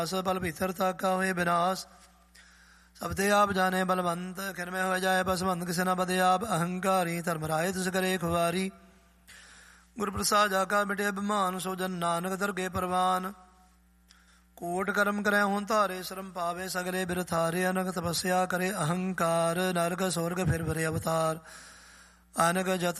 ਬਲ ਭੀਤਰ ਤਾਕਾ ਹੋਏ ਬਿਨਾਸ਼। ਸਭ ਤੇ ਆਪ ਜਾਣੇ ਬਲਵੰਤ, ਖਿਨਮੇ ਹੋ ਜਾਏ ਬਸਵੰਤ, ਕਿਸੇ ਨਾ ਬਦੇ ਆਪ ਅਹੰਕਾਰੀ। ਧਰਮ ਰਾਏ ਤਿਸ ਕਰੇ ਖੁਆਰੀ, ਗੁਰ ਪ੍ਰਸਾਦ ਜਾ ਕਾ ਮਿਟੇ ਅਭਿਮਾਨ। ਸੋ ਜਨ ਨਾਨਕ ਦਰਗੇ ਪਰਵਾਨ, ਕੋਟ ਕਰਮ ਕਰੈ ਹੁਣ ਧਾਰੇ। ਸ਼ਰਮ ਪਾਵੇ ਸਗਲੇ ਬਿਰਥਾਰੇ, ਅਨਕ ਤਪੱਸਿਆ ਕਰੇ ਅਹੰਕਾਰ। ਨਰਕ ਸੁਰਗ ਫਿਰ ਭਰੇ ਅਵਤਾਰ, ਅਨਕ ਜਤ